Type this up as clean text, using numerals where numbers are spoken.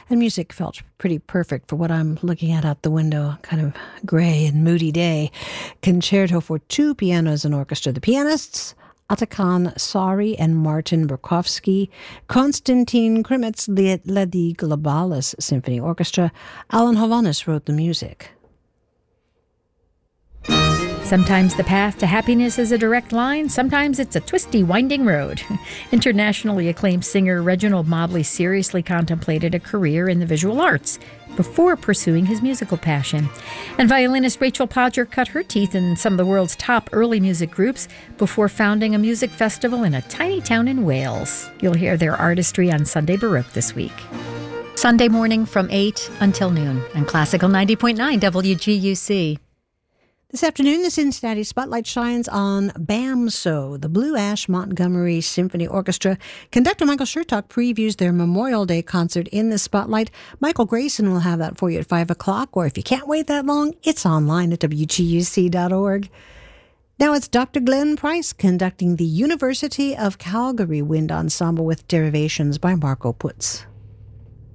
And music felt pretty perfect for what I'm looking at out the window, kind of gray and moody day. Concerto for two pianos and orchestra. The pianists, Atakan Sari and Martin Berkowski. Konstantin Krimitz led the Globalis Symphony Orchestra. Alan Hovannes wrote the music. Sometimes the path to happiness is a direct line. Sometimes it's a twisty, winding road. Internationally acclaimed singer Reginald Mobley seriously contemplated a career in the visual arts before pursuing his musical passion. And violinist Rachel Podger cut her teeth in some of the world's top early music groups before founding a music festival in a tiny town in Wales. You'll hear their artistry on Sunday Baroque this week. Sunday morning from 8 until noon on Classical 90.9 WGUC. This afternoon, the Cincinnati Spotlight shines on BAMSO, the Blue Ash Montgomery Symphony Orchestra. Conductor Michael Shertock previews their Memorial Day concert in the Spotlight. Michael Grayson will have that for you at 5 o'clock, or if you can't wait that long, it's online at WGUC.org. Now it's Dr. Glenn Price conducting the University of Calgary Wind Ensemble with derivations by Marco Putz.